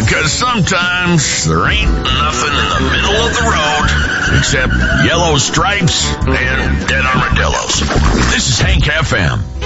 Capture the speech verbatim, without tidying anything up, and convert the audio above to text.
Because sometimes there ain't nothing in the middle of the road except yellow stripes and dead armadillos. This is Hank F M.